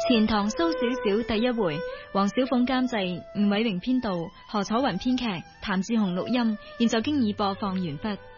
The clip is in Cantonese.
錢塘蘇小小第一回，黃小鳳監製，吳偉榮編導，何楚雲編劇，譚志雄錄音，現在經已播放完畢。